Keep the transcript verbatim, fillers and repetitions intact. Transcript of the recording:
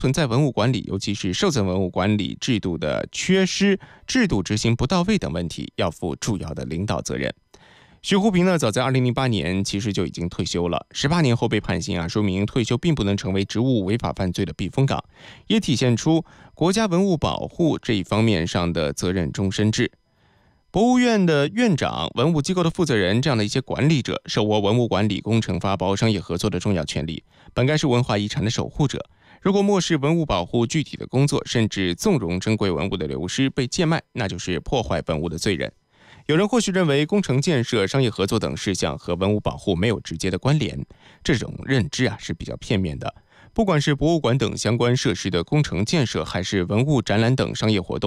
存在文物管理，尤其是受赠文物管理制度的缺失、制度执行不到位等问题，要负主要的领导责任。徐湖平呢，早在二零零八年其实就已经退休了，十八年后被判刑啊，说明退休并不能成为职务违法犯罪的避风港，也体现出国家文物保护这一方面上的责任终身制。博物院的院长、文物机构的负责人这样的一些管理者，手握文物管理、工程发包、商业合作的重要权利，本该是文化遗产的守护者。如果漠视文物保护具体的工作，甚至纵容珍贵文物的流失被贱卖，那就是破坏文物的罪人。有人或许认为工程建设、商业合作等事项和文物保护没有直接的关联，这种认知啊是比较片面的。不管是博物馆等相关设施的工程建设，还是文物展览等商业活动，